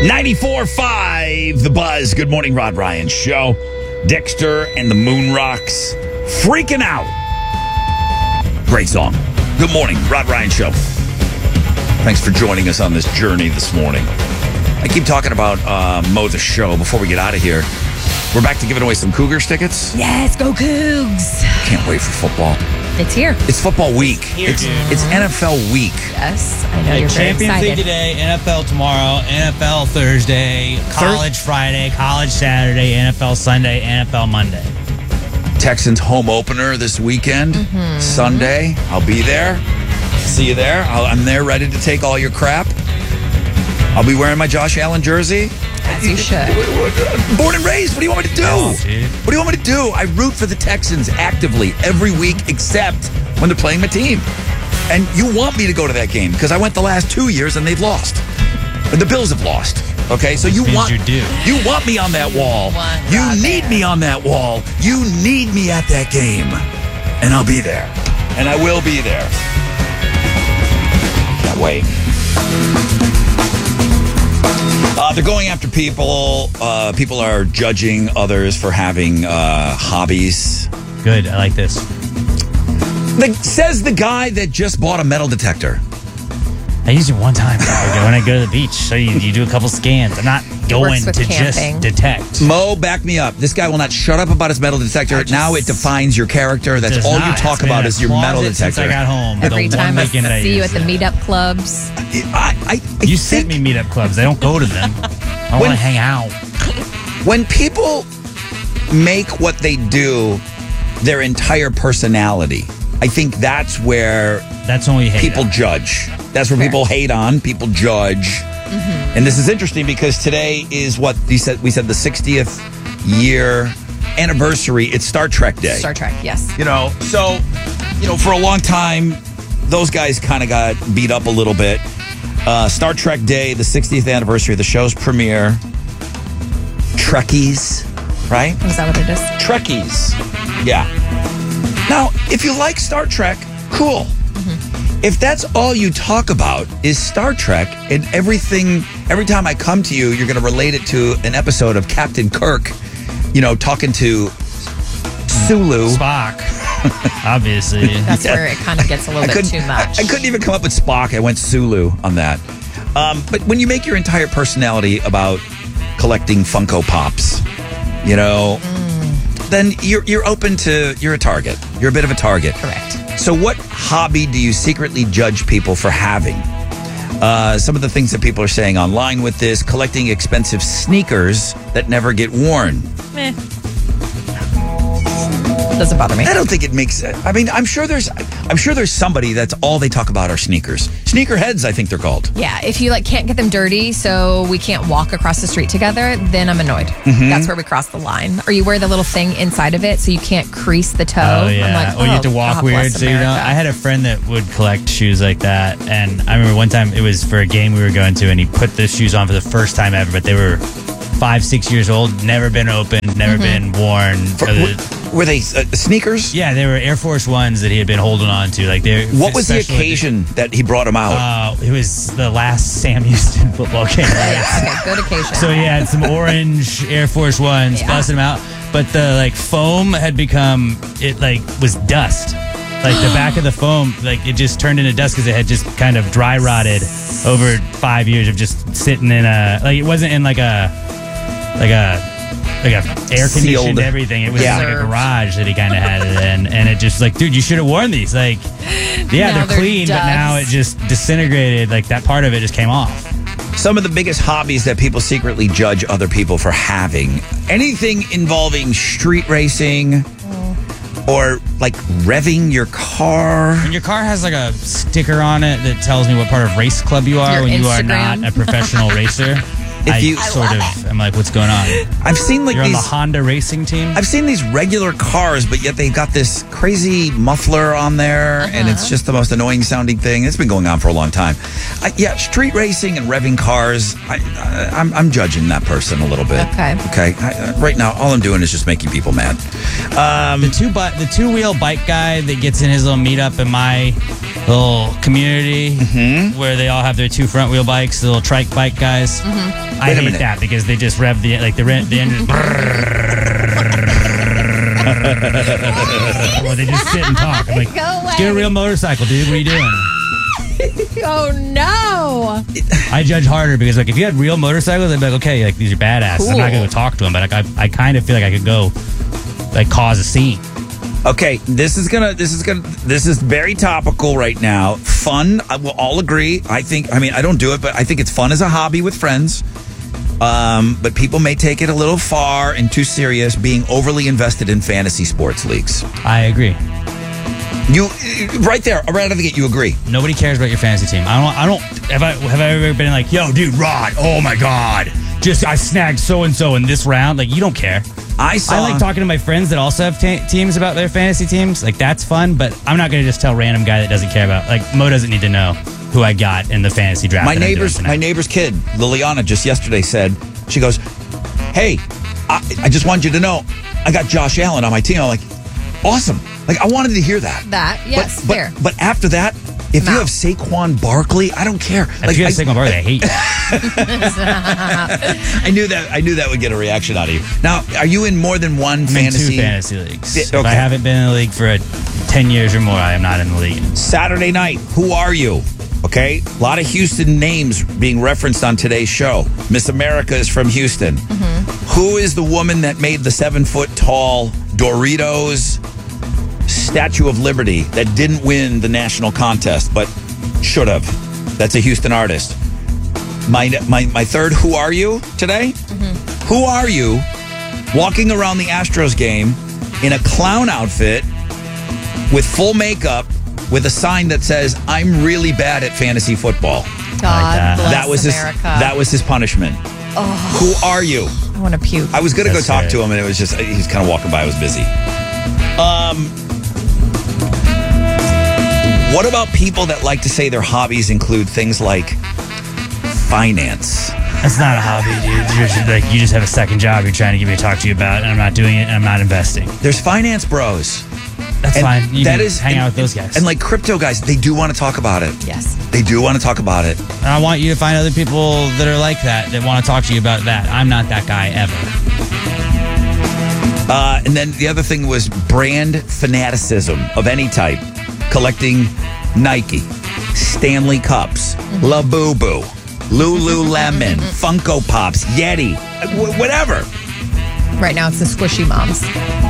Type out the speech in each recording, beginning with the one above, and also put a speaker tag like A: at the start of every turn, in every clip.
A: 94.5 The Buzz. Good morning, Rod Ryan Show. Dexter and the Moon Rocks. Freaking Out. Great song. Good morning, Rod Ryan Show. Thanks for joining us on this journey this morning. I keep talking about Mo the Show before we get out of here. We're back to giving away some Cougars tickets.
B: Yes, go Cougs.
A: Can't wait for football.
B: It's here.
A: It's football week. It's NFL week.
B: Yes, I know you're very
C: Champions
B: excited.
C: League today, NFL tomorrow, NFL Thursday, college Friday, college Saturday, NFL Sunday, NFL Monday.
A: Texans home opener this weekend, Sunday. I'll be there. See you there. I'm there ready to take all your crap. I'll be wearing my Josh Allen jersey.
B: As you should.
A: Born and raised. What do you want me to do? What do you want me to do? I root for the Texans actively every week except when they're playing my team. And you want me to go to that game because I went the last 2 years and they've lost. And the Bills have lost. Okay, so you want me on that wall. You need me on that wall. You need me at that game. And I'll be there. And I will be there. Can't wait. They're going after people. People are judging others for having hobbies.
C: Good, I like this.
A: Says the guy that just bought a metal detector.
C: I use it one time when I go to the beach. So you do a couple scans. I'm not going to
B: camping.
C: just detect.
A: Mo, back me up. This guy will not shut up about his metal detector. Now it defines your character. That's all you talk about is your metal detector.
C: Since I got home.
B: Every time I
C: weekend
B: see you at the meetup clubs.
C: You sent me meetup clubs. I don't go to them. I want to hang out.
A: When people make what they do their entire personality, I think that's where people judge. That's where people hate on, people judge. And this is interesting because today is what we said the 60th year anniversary. It's Star Trek Day.
B: Star Trek, yes.
A: For a long time, those guys kind of got beat up a little bit. Star Trek Day, the 60th anniversary of the show's premiere. Trekkies, right?
B: Is that what it is?
A: Trekkies. Yeah. Now, if you like Star Trek, cool. If that's all you talk about is Star Trek and every time I come to you, you're going to relate it to an episode of Captain Kirk, talking to Sulu.
C: Spock, obviously.
B: That's where it kind of gets a little bit too much.
A: I couldn't even come up with Spock. I went Sulu on that. But when you make your entire personality about collecting Funko Pops, then you're a target. You're a bit of a target.
B: Correct.
A: So what hobby do you secretly judge people for having? Some of the things that people are saying online with this, collecting expensive sneakers that never get worn.
B: Meh. Doesn't bother me.
A: I don't think it makes sense. I mean, I'm sure there's somebody that's all they talk about are sneakers. Sneakerheads, I think they're called.
B: Yeah, if you can't get them dirty so we can't walk across the street together, then I'm annoyed. That's where we cross the line. Or you wear the little thing inside of it so you can't crease the toe.
C: Oh, yeah. Or you have to walk
B: God
C: weird.
B: bless
C: So
B: America.
C: I had a friend that would collect shoes like that. And I remember one time it was for a game we were going to, and he put the shoes on for the first time ever, but they were 5-6 years old, never been opened, never been worn.
A: Were they sneakers?
C: Yeah, they were Air Force Ones that he had been holding on to.
A: What was the occasion that he brought them out?
C: It was the last Sam Houston football game.
B: Yeah, okay, good occasion.
C: So he had some orange Air Force Ones, busting them out. But the foam had become, was dust. The back of the foam, it just turned into dust because it had just kind of dry rotted over 5 years of just sitting in it wasn't in like a air conditioned everything. It was like a garage that he kind of had it in, and it just dude, you should have worn these. They're clean, but now it just disintegrated. That part of it just came off.
A: Some of the biggest hobbies that people secretly judge other people for having. Anything involving street racing or revving your car.
C: When your car has a sticker on it that tells me what part of race club you are when you are not a professional racer. I'm like, what's going on?
A: I've seen
C: You're on the Honda racing team?
A: I've seen these regular cars, but yet they've got this crazy muffler on there, and it's just the most annoying sounding thing. It's been going on for a long time. Street racing and revving cars, I'm judging that person a little bit.
B: Okay.
A: Right now, all I'm doing is just making people mad.
C: The two-wheel bike guy that gets in his little meetup in my little community where they all have their two front-wheel bikes, the little trike bike guys. I
A: Wait a
C: hate
A: minute.
C: that because they just rev the engine. Or they just sit and talk. I'm like,
B: Go away.
C: get a real motorcycle, dude. What are you doing?
B: Oh no!
C: I judge harder because like if you had real motorcycles, I'd be like, okay, like these are badasses. I'm not
B: Cool.
C: gonna go talk to them, but like I kind of feel like I could go like cause a scene.
A: Okay, this is very topical right now. Fun, I will all agree. I don't do it, but I think it's fun as a hobby with friends. But people may take it a little far and too serious, being overly invested in fantasy sports leagues.
C: I agree.
A: You right there, right out of the gate, you agree.
C: Nobody cares about your fantasy team. I don't. Have I ever been like, yo, dude, Rod? Oh my God, I snagged so and so in this round. Like you don't care.
A: I
C: like talking to my friends that also have teams about their fantasy teams. Like that's fun, but I'm not going to just tell a random guy that doesn't care about. Like Mo doesn't need to know who I got in the fantasy draft.
A: My neighbor's kid, Liliana, just yesterday said, she goes, hey, I just wanted you to know, I got Josh Allen on my team. I'm like, awesome. Like I wanted to hear that.
B: Yes, fair.
A: But after that, if
B: No.
A: you have Saquon Barkley, I don't care.
C: If you have Saquon Barkley, I hate you.
A: I knew that would get a reaction out of you. Now, are you in more than one
C: I'm
A: fantasy?
C: in 2 fantasy leagues.
A: Okay.
C: If I haven't been in the league for 10 years or more, I am not in the league.
A: Saturday night, who are you? Okay, a lot of Houston names being referenced on today's show. Miss America is from Houston. Who is the woman that made the 7-foot-tall Doritos Statue of Liberty that didn't win the national contest, but should have? That's a Houston artist. My third, who are you today? Who are you walking around the Astros game in a clown outfit with full makeup with a sign that says, I'm really bad at fantasy football?
B: God bless
A: That
B: America.
A: was his punishment. Who are you?
B: I want to puke.
A: I was going to go
C: That's
A: talk
C: right.
A: to him, and it was just, he was kind of walking by. I was busy. What about people that like to say their hobbies include things like finance?
C: That's not a hobby, dude. You just have a second job you're trying to get me to talk to you about, and I'm not doing it, and I'm not investing.
A: There's finance bros.
C: That's
A: And
C: fine. You
A: that
C: can
A: is
C: hang out with those guys.
A: And like crypto guys, they do want to talk about it.
B: Yes.
A: They do want to talk about it.
C: And I want you to find other people that are like that want to talk to you about that. I'm not that guy ever.
A: And then the other thing was brand fanaticism of any type. Collecting Nike, Stanley Cups, Labubu, Lululemon, Funko Pops, Yeti, whatever.
B: Right now, it's the squishy moms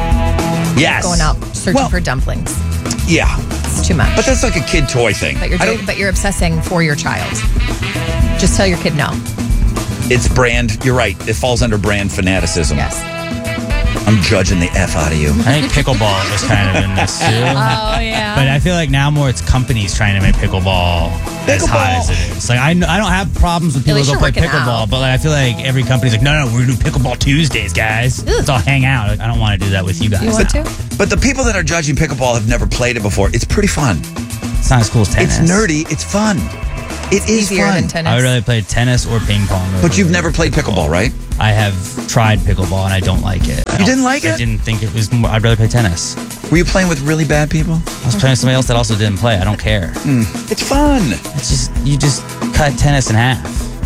A: Yes.
B: going out searching for dumplings.
A: Yeah.
B: It's too much.
A: But that's like a kid toy thing.
B: But you're obsessing for your child. Just tell your kid no.
A: It's brand, you're right. It falls under brand fanaticism.
B: Yes.
A: I'm judging the F out of you.
C: I think pickleball was kind of in this too.
B: Oh, yeah.
C: But I feel like now more it's companies trying to make pickleball as hot as it is. Like I don't have problems with people
B: least
C: who go
B: you're
C: play
B: working
C: pickleball,
B: out.
C: but like, I feel like every company's like, no, we're gonna do pickleball Tuesdays, guys. Let's all hang out. Like, I don't want to do that with you guys.
B: You want to?
A: But the people that are judging pickleball have never played it before. It's pretty fun.
C: It's not as cool as tennis.
A: It's nerdy. It's fun. It is
B: Easier
A: fun.
B: than tennis.
C: I would rather play tennis or ping pong.
A: But you've never played pickleball, right?
C: I have tried pickleball and I don't like it.
A: You didn't like it?
C: I didn't think it was more. I'd rather play tennis.
A: Were you playing with really bad people?
C: I was playing with somebody else that also didn't play. I don't care.
A: It's fun.
C: It's just, you just cut tennis in half.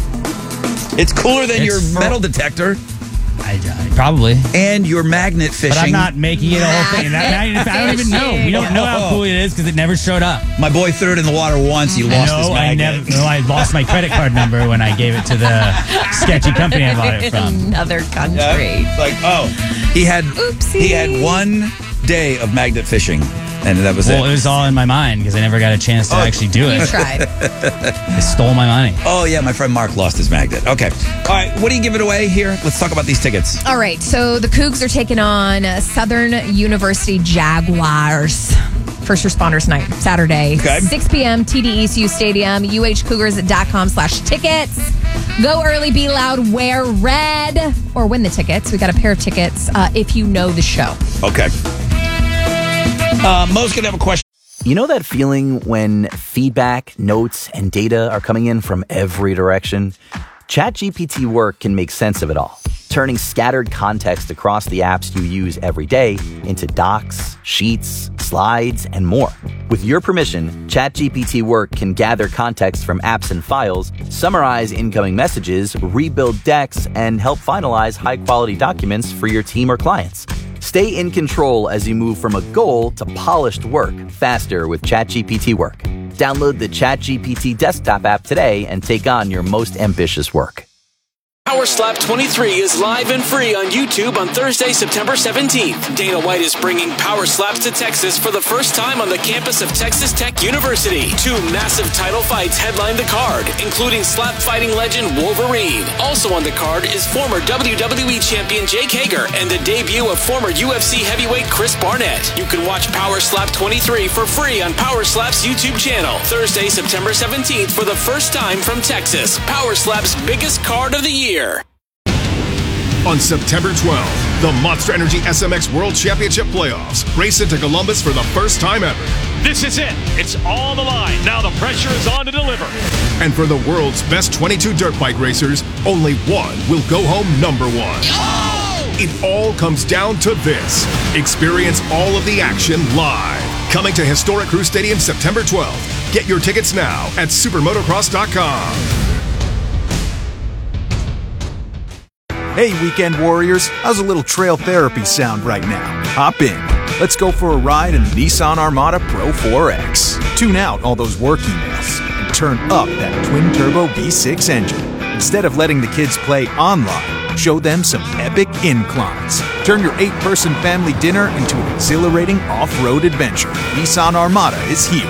A: It's cooler than
C: It's
A: your
C: for-
A: metal detector
C: I probably.
A: and your magnet fishing.
C: But I'm not making it a whole thing. I don't even know. We don't know how cool it is because it never showed up.
A: My boy threw it in the water once. He lost his magnet.
C: I lost my credit card number when I gave it to the sketchy company I bought it
B: In
C: from.
B: another country.
A: It's like, he had
B: Oopsie.
A: 1 day of magnet fishing, and that was
C: Well,
A: it.
C: it was all in my mind because I never got a chance to actually do
B: You
C: it.
B: tried.
C: They stole my money.
A: Oh, yeah, my friend Mark lost his magnet. Okay. All right, what are you giving away here? Let's talk about these tickets.
B: All right, so the Cougs are taking on Southern University Jaguars. First Responders Night, Saturday,
A: Okay.
B: 6 p.m., TD ECU Stadium, uhcougars.com/tickets. Go early, be loud, wear red, or win the tickets. We got a pair of tickets if you know the show.
A: Okay. Mo's going to have a question.
D: You know that feeling when feedback, notes, and data are coming in from every direction? ChatGPT Work can make sense of it all, turning scattered context across the apps you use every day into docs, sheets, slides, and more. With your permission, ChatGPT Work can gather context from apps and files, summarize incoming messages, rebuild decks, and help finalize high-quality documents for your team or clients. Stay in control as you move from a goal to polished work faster with ChatGPT Work. Download the ChatGPT desktop app today and take on your most ambitious work.
E: Power Slap 23 is live and free on YouTube on Thursday, September 17th. Dana White is bringing Power Slaps to Texas for the first time on the campus of Texas Tech University. 2 massive title fights headline the card, including slap fighting legend Wolverine. Also on the card is former WWE champion Jake Hager and the debut of former UFC heavyweight Chris Barnett. You can watch Power Slap 23 for free on Power Slap's YouTube channel. Thursday, September 17th for the first time from Texas. Power Slap's biggest card of the year.
F: On September 12th, the Monster Energy SMX World Championship Playoffs race into Columbus for the first time ever.
G: This is it. It's all on the line. Now the pressure is on to deliver.
F: And for the world's best 22 dirt bike racers, only one will go home number one. Oh! It all comes down to this. Experience all of the action live. Coming to Historic Crew Stadium September 12th. Get your tickets now at supermotocross.com.
H: Hey, Weekend Warriors, how's a little trail therapy sound right now? Hop in. Let's go for a ride in the Nissan Armada Pro 4X. Tune out all those work emails and turn up that twin-turbo V6 engine. Instead of letting the kids play online, show them some epic inclines. Turn your 8-person family dinner into an exhilarating off-road adventure. Nissan Armada is here.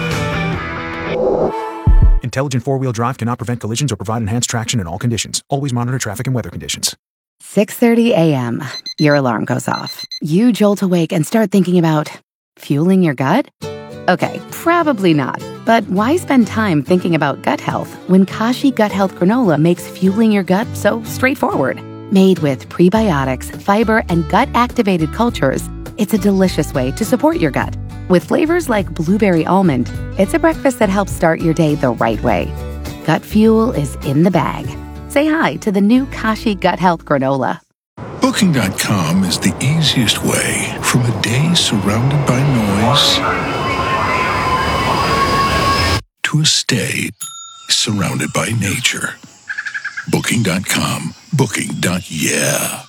H: Intelligent four-wheel drive cannot prevent collisions or provide enhanced traction in all conditions. Always monitor traffic and weather conditions.
I: 6:30 a.m. Your alarm goes off. You jolt awake and start thinking about fueling your gut? Okay, probably not. But why spend time thinking about gut health when Kashi Gut Health Granola makes fueling your gut so straightforward? Made with prebiotics, fiber, and gut-activated cultures, it's a delicious way to support your gut. With flavors like blueberry almond, it's a breakfast that helps start your day the right way. Gut fuel is in the bag. Say hi to the new Kashi Gut Health Granola.
J: Booking.com is the easiest way from a day surrounded by noise to a stay surrounded by nature. Booking.com. Booking.yeah.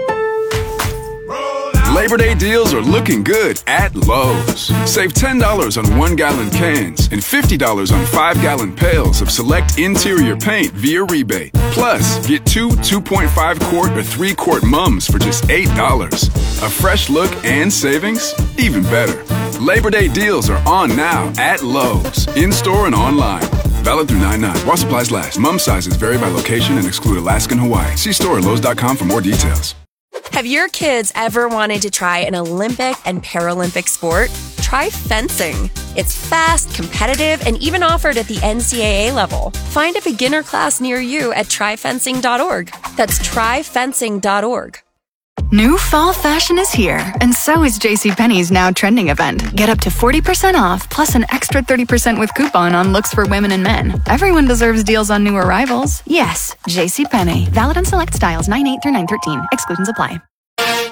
K: Labor Day deals are looking good at Lowe's. Save $10 on 1-gallon cans and $50 on 5-gallon pails of select interior paint via rebate. Plus, get 2 2.5-quart or 3-quart mums for just $8. A fresh look and savings? Even better. Labor Day deals are on now at Lowe's, in-store and online. Valid through 9/9. While supplies last. Mum sizes vary by location and exclude Alaska and Hawaii. See store at Lowe's.com for more details.
L: Have your kids ever wanted to try an Olympic and Paralympic sport? Try fencing. It's fast, competitive, and even offered at the NCAA level. Find a beginner class near you at tryfencing.org. That's tryfencing.org.
M: New fall fashion is here, and so is JCPenney's Now Trending event. Get up to 40% off, plus an extra 30% with coupon on looks for women and men. Everyone deserves deals on new arrivals. Yes, JCPenney. Valid on select styles 9/8 through 9/13. Exclusions apply.